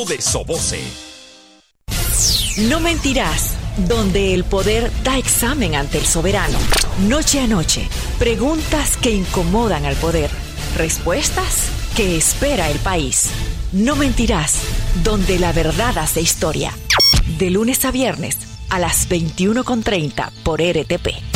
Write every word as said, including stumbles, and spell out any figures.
Estado de Soboce. No mentirás, donde el poder da examen ante el soberano. Noche a noche, preguntas que incomodan al poder, respuestas que espera el país. No mentirás, donde la verdad hace historia. De lunes a viernes a las veintiuno con treinta por R T P.